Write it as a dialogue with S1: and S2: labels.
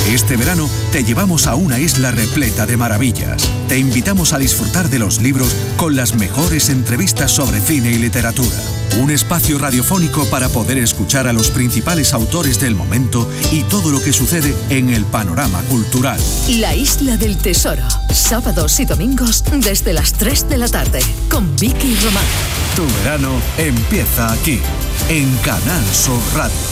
S1: Este verano te llevamos a una isla repleta de maravillas. Te invitamos a disfrutar de los libros con las mejores entrevistas sobre cine y literatura. Un espacio radiofónico para poder escuchar a los principales autores del momento y todo lo que sucede en el panorama cultural.
S2: La Isla del Tesoro. Sábados y domingos desde las 3 de la tarde. Con Vicky Román.
S1: Tu verano empieza aquí, en Canal Sur Radio.